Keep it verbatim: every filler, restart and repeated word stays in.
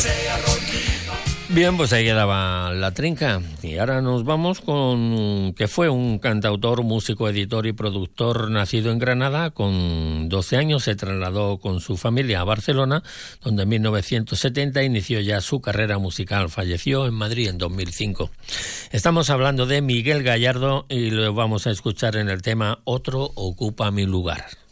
Bien, pues ahí quedaba La Trinca. Y ahora nos vamos con que fue un cantautor, músico, editor y productor nacido en Granada. Con doce años se trasladó con su familia a Barcelona, donde en mil novecientos setenta inició ya su carrera musical. Falleció en Madrid en dos mil cinco. Estamos hablando de Miguel Gallardo y lo vamos a escuchar en el tema Otro ocupa mi lugar.